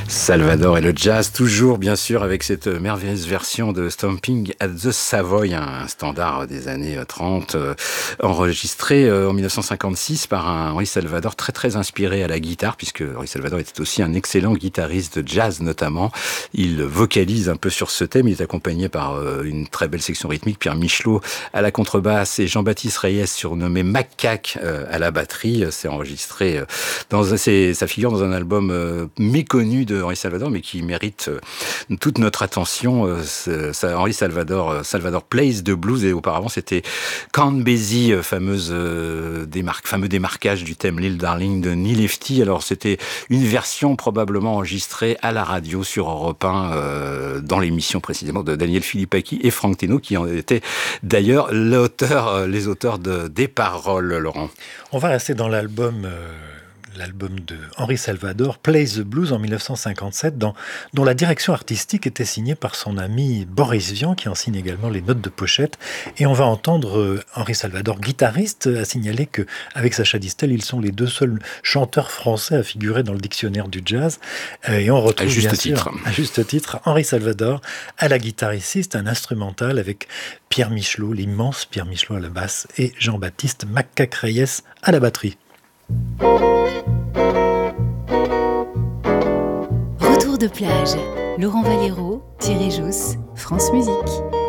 Salvador et le jazz, toujours bien sûr avec cette merveilleuse version de Stomping at the Savoy, un standard des années 30, enregistré en 1956 par un Henri Salvador très très inspiré à la guitare, puisque Henri Salvador était aussi un excellent guitariste de jazz notamment. Il vocalise un peu sur ce thème, il est accompagné par une très belle section rythmique, Pierre Michelot à la contrebasse et Jean-Baptiste Reyes, surnommé Macaque, à la batterie. C'est enregistré ça figure dans un album méconnu de Henri Salvador, mais qui mérite toute notre attention. Henri Salvador Plays the Blues, et auparavant c'était Count Basie, fameux démarquage du thème Little Darling de Neil Lefty. Alors c'était une version probablement enregistrée à la radio sur Europe 1, dans l'émission précisément de Daniel Philippaki et Franck Teno, qui en étaient d'ailleurs les auteurs des paroles, Laurent. On va rester dans l'album de Henri Salvador, Play the Blues en 1957, dont la direction artistique était signée par son ami Boris Vian, qui en signe également les notes de pochette. Et on va entendre Henri Salvador, guitariste, à signaler qu'avec Sacha Distel, ils sont les deux seuls chanteurs français à figurer dans le dictionnaire du jazz. Et on retrouve à juste titre, Henri Salvador à la guitare ici, c'est un instrumental avec Pierre Michelot, l'immense Pierre Michelot à la basse, et Jean-Baptiste Macaque Reyes à la batterie. Retour de plage, Laurent Valero, Thierry Jousse, France Musique.